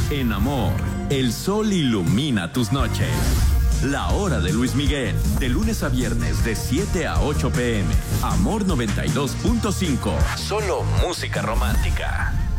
En Amor, el sol ilumina tus noches. La hora de Luis Miguel, de lunes a viernes de 7 a 8 p.m. Amor 92.5. Solo música romántica.